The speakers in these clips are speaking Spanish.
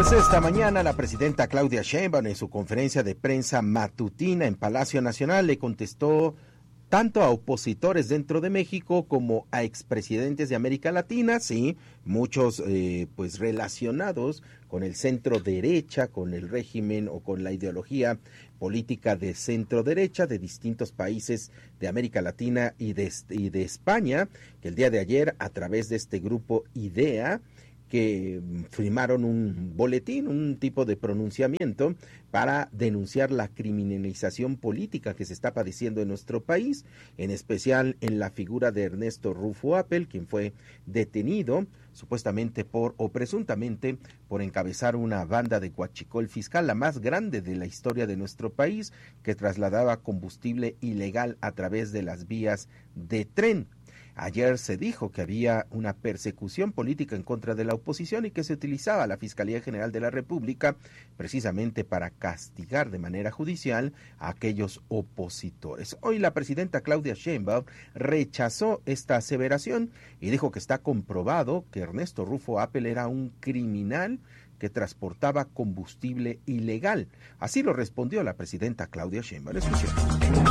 Pues esta mañana la presidenta Claudia Sheinbaum en su conferencia de prensa matutina en Palacio Nacional le contestó tanto a opositores dentro de México como a expresidentes de América Latina, sí, muchos pues relacionados con el centro derecha, con el régimen o con la ideología política de centro derecha de distintos países de América Latina y de España, que el día de ayer a través de este grupo IDEA, que firmaron un boletín, un tipo de pronunciamiento para denunciar la criminalización política que se está padeciendo en nuestro país, en especial en la figura de Ernesto Rufo Appel, quien fue detenido supuestamente o presuntamente por encabezar una banda de huachicol fiscal, la más grande de la historia de nuestro país, que trasladaba combustible ilegal a través de las vías de tren. Ayer se dijo que había una persecución política en contra de la oposición y que se utilizaba la Fiscalía General de la República precisamente para castigar de manera judicial a aquellos opositores. Hoy la presidenta Claudia Sheinbaum rechazó esta aseveración y dijo que está comprobado que Ernesto Rufo Appel era un criminal que transportaba combustible ilegal. Así lo respondió la presidenta Claudia Sheinbaum. Escuchemos.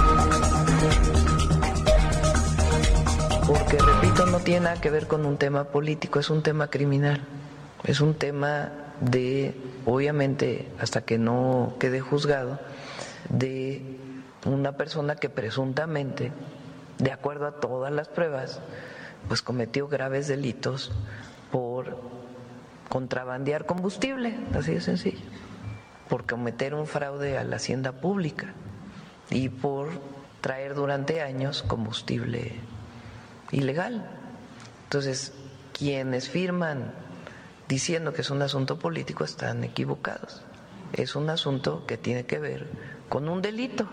Porque, repito, no tiene nada que ver con un tema político, es un tema criminal, es un tema de, obviamente, hasta que no quede juzgado, de una persona que presuntamente, de acuerdo a todas las pruebas, pues cometió graves delitos por contrabandear combustible, así de sencillo, por cometer un fraude a la hacienda pública y por traer durante años combustible ilegal. Entonces, quienes firman diciendo que es un asunto político están equivocados. Es un asunto que tiene que ver con un delito.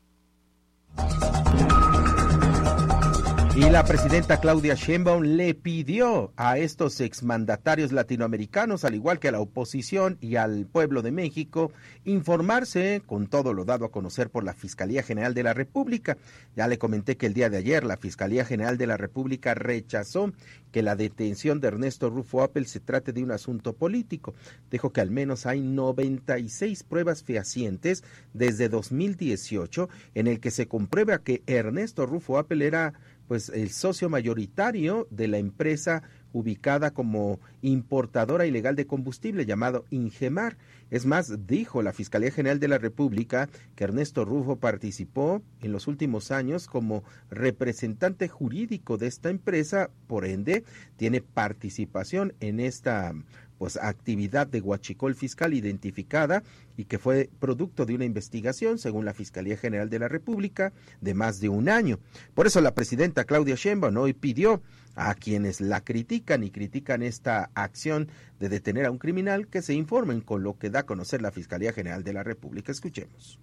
Y la presidenta Claudia Sheinbaum le pidió a estos exmandatarios latinoamericanos, al igual que a la oposición y al pueblo de México, informarse con todo lo dado a conocer por la Fiscalía General de la República. Ya le comenté que el día de ayer la Fiscalía General de la República rechazó que la detención de Ernesto Rufo Appel se trate de un asunto político. Dijo que al menos hay 96 pruebas fehacientes desde 2018 en el que se comprueba que Ernesto Rufo Appel era pues el socio mayoritario de la empresa ubicada como importadora ilegal de combustible llamado Ingemar. Es más, dijo la Fiscalía General de la República que Ernesto Rufo participó en los últimos años como representante jurídico de esta empresa, por ende, tiene participación en esta pues actividad de huachicol fiscal identificada y que fue producto de una investigación, según la Fiscalía General de la República, de más de un año. Por eso la presidenta Claudia Sheinbaum hoy pidió a quienes la critican y critican esta acción de detener a un criminal que se informen con lo que da a conocer la Fiscalía General de la República. Escuchemos.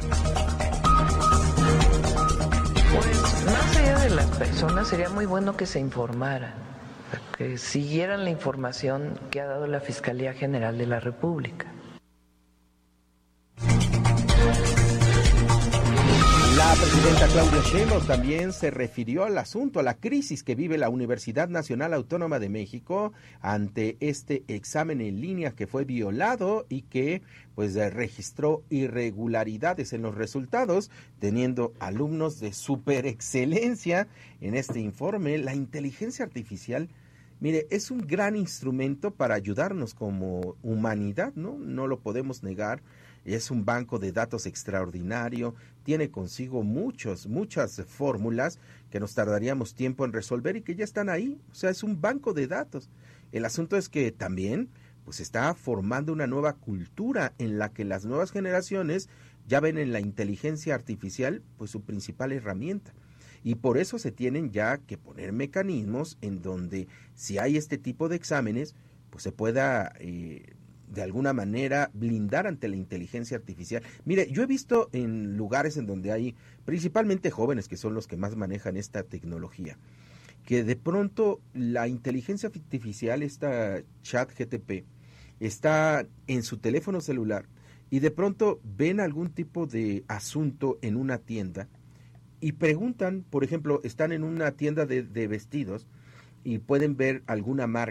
Pues más allá de las personas, sería muy bueno que se informaran, que siguieran la información que ha dado la Fiscalía General de la República. La presidenta Claudia Sheinbaum también se refirió al asunto, a la crisis que vive la Universidad Nacional Autónoma de México ante este examen en línea que fue violado y que pues registró irregularidades en los resultados, teniendo alumnos de super excelencia. En este informe, la inteligencia artificial, mire, es un gran instrumento para ayudarnos como humanidad, ¿no? No lo podemos negar. Es un banco de datos extraordinario, tiene consigo muchas fórmulas que nos tardaríamos tiempo en resolver y que ya están ahí. O sea, es un banco de datos. El asunto es que también pues está formando una nueva cultura en la que las nuevas generaciones ya ven en la inteligencia artificial pues su principal herramienta. Y por eso se tienen ya que poner mecanismos en donde si hay este tipo de exámenes, pues se pueda de alguna manera blindar ante la inteligencia artificial. Mire, yo he visto en lugares en donde hay principalmente jóvenes que son los que más manejan esta tecnología, que de pronto la inteligencia artificial, esta ChatGPT, está en su teléfono celular y de pronto ven algún tipo de asunto en una tienda y preguntan, por ejemplo, están en una tienda de vestidos y pueden ver alguna marca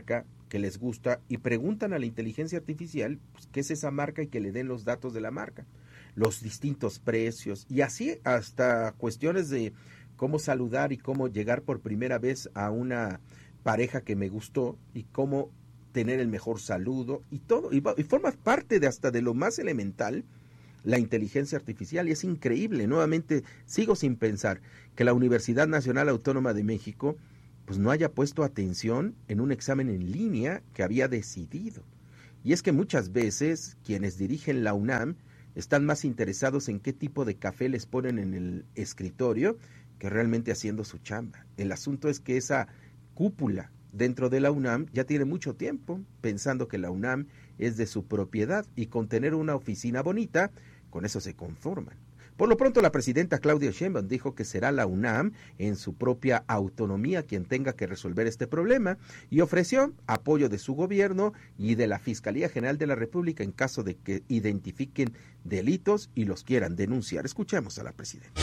que les gusta y preguntan a la inteligencia artificial pues, qué es esa marca y que le den los datos de la marca, los distintos precios y así hasta cuestiones de cómo saludar y cómo llegar por primera vez a una pareja que me gustó y cómo tener el mejor saludo y todo, y forma parte de hasta de lo más elemental la inteligencia artificial y es increíble. Nuevamente sigo sin pensar que la Universidad Nacional Autónoma de México pues no haya puesto atención en un examen en línea que había decidido. Y es que muchas veces quienes dirigen la UNAM están más interesados en qué tipo de café les ponen en el escritorio que realmente haciendo su chamba. El asunto es que esa cúpula dentro de la UNAM ya tiene mucho tiempo pensando que la UNAM es de su propiedad y con tener una oficina bonita, con eso se conforman. Por lo pronto, la presidenta Claudia Sheinbaum dijo que será la UNAM en su propia autonomía quien tenga que resolver este problema y ofreció apoyo de su gobierno y de la Fiscalía General de la República en caso de que identifiquen delitos y los quieran denunciar. Escuchemos a la presidenta.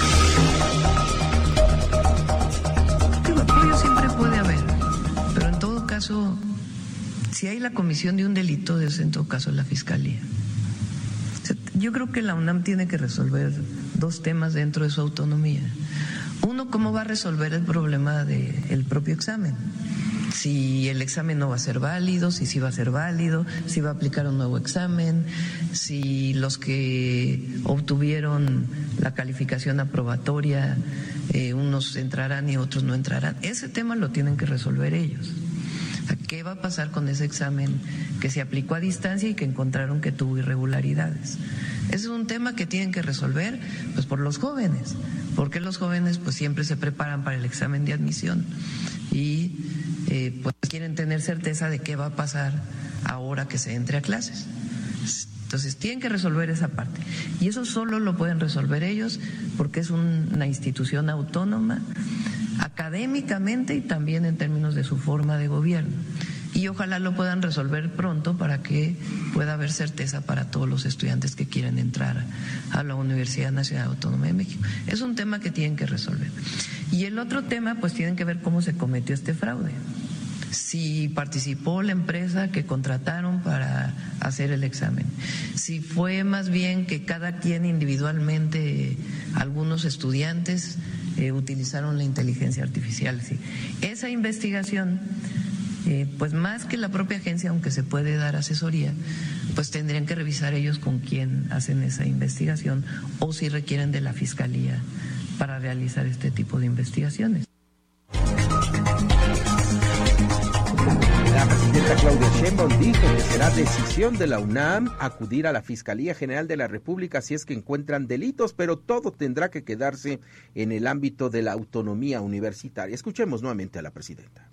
Apoyo siempre puede haber, pero en todo caso, si hay la comisión de un delito, es en todo caso la Fiscalía. Yo creo que la UNAM tiene que resolver dos temas dentro de su autonomía. Uno, cómo va a resolver el problema del propio examen. Si el examen no va a ser válido, si sí va a ser válido, si va a aplicar un nuevo examen, si los que obtuvieron la calificación aprobatoria, unos entrarán y otros no entrarán. Ese tema lo tienen que resolver ellos. ¿Qué va a pasar con ese examen que se aplicó a distancia y que encontraron que tuvo irregularidades? Ese es un tema que tienen que resolver pues por los jóvenes, porque los jóvenes pues siempre se preparan para el examen de admisión y pues quieren tener certeza de qué va a pasar ahora que se entre a clases. Entonces tienen que resolver esa parte y eso solo lo pueden resolver ellos porque es una institución autónoma académicamente y también en términos de su forma de gobierno. Y ojalá lo puedan resolver pronto para que pueda haber certeza para todos los estudiantes que quieran entrar a la Universidad Nacional Autónoma de México. Es un tema que tienen que resolver. Y el otro tema, pues tienen que ver cómo se cometió este fraude. Si participó la empresa que contrataron para hacer el examen, si fue más bien que cada quien individualmente, algunos estudiantes utilizaron la inteligencia artificial. Sí. Esa investigación, pues más que la propia agencia, aunque se puede dar asesoría, pues tendrían que revisar ellos con quién hacen esa investigación o si requieren de la Fiscalía para realizar este tipo de investigaciones. La presidenta Claudia Sheinbaum dijo que será decisión de la UNAM acudir a la Fiscalía General de la República si es que encuentran delitos, pero todo tendrá que quedarse en el ámbito de la autonomía universitaria. Escuchemos nuevamente a la presidenta.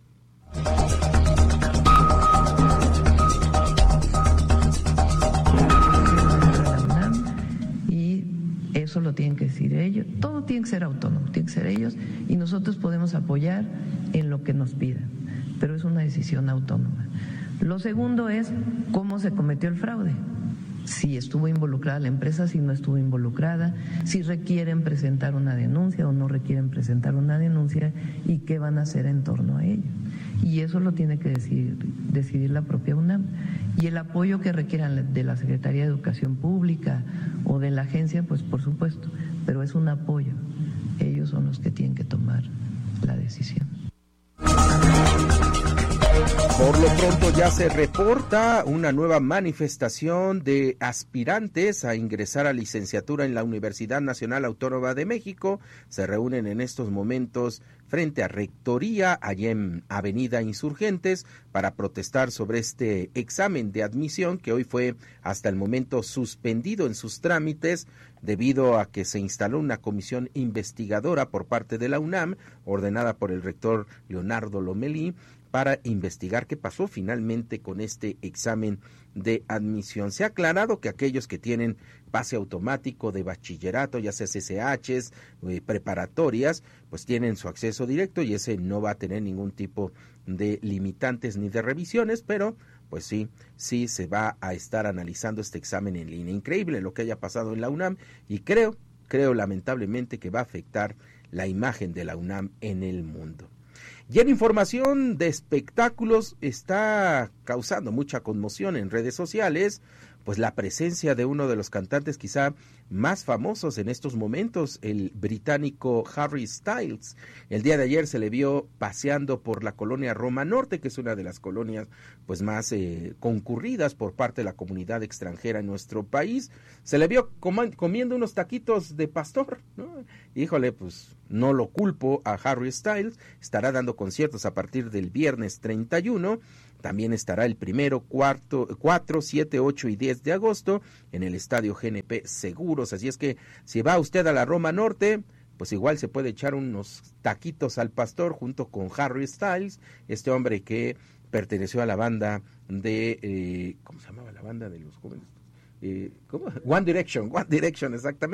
Y eso lo tienen que decir ellos. Todo tiene que ser autónomo, tiene que ser ellos y nosotros podemos apoyar en lo que nos pidan, pero es una decisión autónoma. Lo segundo es cómo se cometió el fraude, si estuvo involucrada la empresa, si no estuvo involucrada, si requieren presentar una denuncia o no requieren presentar una denuncia y qué van a hacer en torno a ello. Y eso lo tiene que decidir la propia UNAM. Y el apoyo que requieran de la Secretaría de Educación Pública o de la agencia, pues por supuesto, pero es un apoyo. Ellos son los que tienen que tomar la decisión. Por lo pronto ya se reporta una nueva manifestación de aspirantes a ingresar a licenciatura en la Universidad Nacional Autónoma de México. Se reúnen en estos momentos frente a Rectoría, allá en Avenida Insurgentes, para protestar sobre este examen de admisión que hoy fue hasta el momento suspendido en sus trámites debido a que se instaló una comisión investigadora por parte de la UNAM, ordenada por el rector Leonardo Lomelí, para investigar qué pasó finalmente con este examen de admisión. Se ha aclarado que aquellos que tienen pase automático de bachillerato, ya sea CCHs, preparatorias, pues tienen su acceso directo y ese no va a tener ningún tipo de limitantes ni de revisiones, pero pues sí se va a estar analizando este examen en línea. Increíble lo que haya pasado en la UNAM y creo lamentablemente que va a afectar la imagen de la UNAM en el mundo. Y en información de espectáculos está causando mucha conmoción en redes sociales, pues la presencia de uno de los cantantes quizá más famosos en estos momentos, el británico Harry Styles. El día de ayer se le vio paseando por la colonia Roma Norte, que es una de las colonias pues más concurridas por parte de la comunidad extranjera en nuestro país. Se le vio comiendo unos taquitos de pastor, ¿no? Híjole, pues no lo culpo a Harry Styles. Estará dando conciertos a partir del viernes 31. También estará el 1, 4, 7, 8 y 10 de agosto en el Estadio GNP Seguros. Así es que si va usted a la Roma Norte, pues igual se puede echar unos taquitos al pastor junto con Harry Styles, este hombre que perteneció a la banda de, ¿cómo se llamaba la banda de los jóvenes? One Direction, exactamente.